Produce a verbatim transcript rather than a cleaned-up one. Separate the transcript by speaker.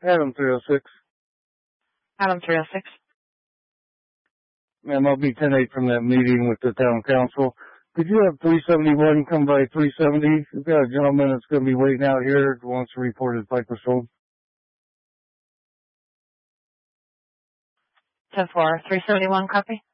Speaker 1: Adam three oh six.
Speaker 2: Adam three oh six.
Speaker 1: Ma'am, I'll be ten eight from that meeting with the town council. Could you have three seventy-one come by three seventy? We've got a gentleman that's going to be waiting out here who wants to report his pipe was sold.
Speaker 2: ten four, three seventy-one, copy.